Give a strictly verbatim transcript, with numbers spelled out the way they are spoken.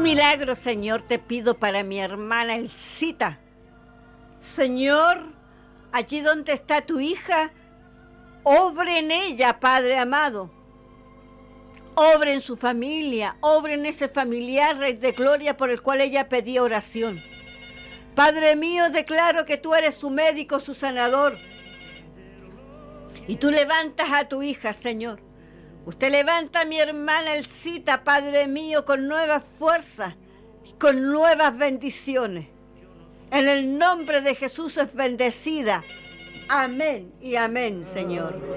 milagro, Señor, te pido para mi hermana Elcita. Señor, allí donde está tu hija, obre en ella, Padre amado. Obre en su familia, obre en ese familiar, Rey de Gloria, por el cual ella pedía oración. Padre mío, declaro que tú eres su médico, su sanador. Y tú levantas a tu hija, Señor. Usted levanta a mi hermana Elcita, Padre mío, con nuevas fuerzas, con nuevas bendiciones. En el nombre de Jesús es bendecida. Amén y amén, Señor.